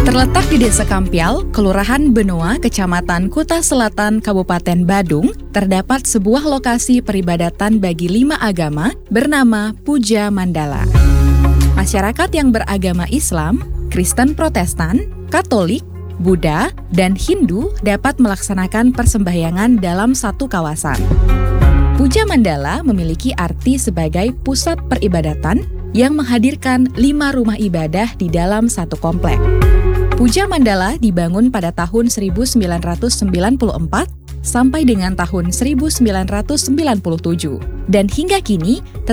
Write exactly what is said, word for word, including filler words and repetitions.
Terletak di Desa Kampial, Kelurahan Benoa, Kecamatan Kuta Selatan, Kabupaten Badung, terdapat sebuah lokasi peribadatan bagi lima agama bernama Puja Mandala. Masyarakat yang beragama Islam, Kristen Protestan, Katolik, Buddha, dan Hindu dapat melaksanakan persembahyangan dalam satu kawasan. Puja Mandala memiliki arti sebagai pusat peribadatan yang menghadirkan lima rumah ibadah di dalam satu komplek. Puja Mandala dibangun pada tahun seribu sembilan ratus sembilan puluh empat sampai dengan tahun seribu sembilan ratus sembilan puluh tujuh dan hingga kini tetap